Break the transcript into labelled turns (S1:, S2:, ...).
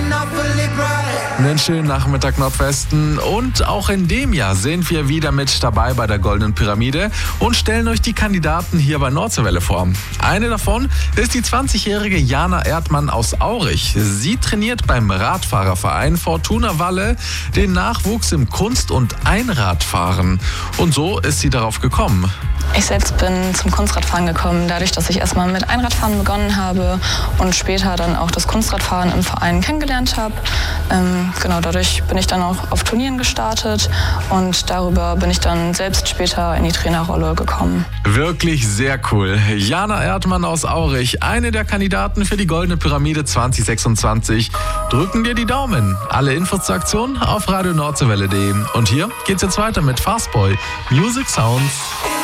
S1: Einen schönen Nachmittag Nordwesten und auch in dem Jahr sind wir wieder mit dabei bei der Goldenen Pyramide und stellen euch die Kandidaten hier bei Nordwelle vor. Eine davon ist die 20-jährige Jana Erdmann aus Aurich. Sie trainiert beim Radfahrerverein Fortuna Walle den Nachwuchs im Kunst- und Einradfahren. Und so ist sie darauf gekommen.
S2: Ich selbst bin zum Kunstradfahren gekommen, dadurch, dass ich erstmal mit Einradfahren begonnen habe und später dann auch das Kunstradfahren im Verein kennengelernt habe. Dadurch bin ich dann auch auf Turnieren gestartet und darüber bin ich dann selbst später in die Trainerrolle gekommen.
S1: Wirklich sehr cool. Jana Erdmann aus Aurich, eine der Kandidaten für die Goldene Pyramide 2026. Drücken dir die Daumen. Alle Infos zur Aktion auf radionordwelle.de. Und hier geht's jetzt weiter mit Fastboy Music Sounds.